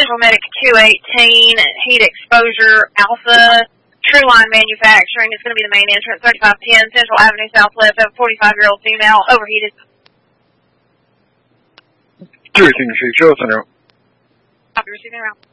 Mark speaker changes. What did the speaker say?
Speaker 1: Central Medic Q18, heat exposure, Alpha, Trueline Manufacturing is going to be the main entrance, 3510 Central Avenue Southwest, of a 45-year-old female, overheated.
Speaker 2: 这位请是车3秒。
Speaker 1: Copy, receiving around.